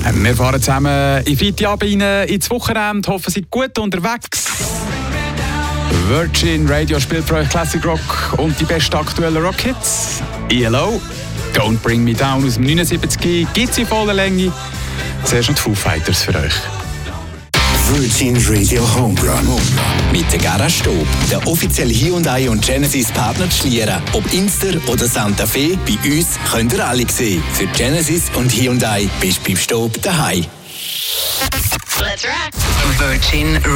Wir fahren zusammen in Fiti ab ins Wochenende, hoffen, Sie sind gut unterwegs. Virgin Radio spielt für euch Classic Rock und die besten aktuellen Rockhits. ELO, Don't Bring Me Down aus dem 79 gibt es in voller Länge. Zuerst noch die Foo Fighters für euch. Virgin Radio Home Run. Mit der Garage Stob, der offizielle Hyundai und Genesis Partner zu Schlieren. Ob Inster oder Santa Fe, bei uns könnt ihr alle sehen. Für Genesis und Hyundai bist du beim Stob daheim. Let's rock. Virgin